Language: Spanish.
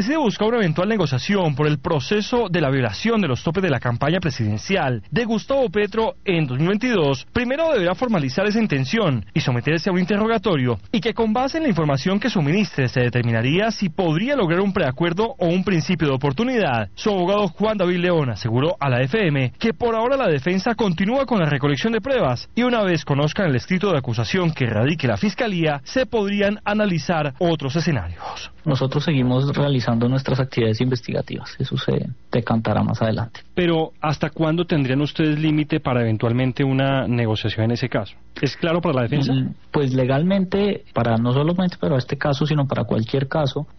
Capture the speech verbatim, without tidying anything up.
Se busca una eventual negociación por el proceso de la violación de los topes de la campaña presidencial de Gustavo Petro en dos mil veintidós. Primero deberá formalizar esa intención y someterse a un interrogatorio, y que con base en la información que suministre se determinaría si podría lograr un preacuerdo o un principio de oportunidad. Su abogado Juan David León aseguró a la F M que por ahora la defensa continúa con la recolección de pruebas y una vez conozcan el escrito de acusación que radique la Fiscalía, se podrían analizar otros escenarios. Nosotros seguimos realizando nuestras actividades investigativas, eso se decantará más adelante. Pero, ¿hasta cuándo tendrían ustedes límite para eventualmente una negociación en ese caso? ¿Es claro para la defensa? Pues legalmente, para no solamente para este caso, sino para cualquier caso,